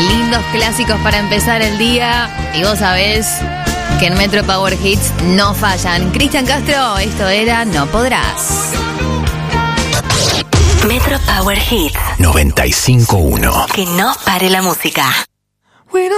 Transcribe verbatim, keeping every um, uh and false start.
lindos clásicos para empezar el día. Y vos sabés que en Metro Power Hits no fallan. Cristian Castro, esto era No Podrás. Metro Power Hits noventa y cinco punto uno. Que no pare la música.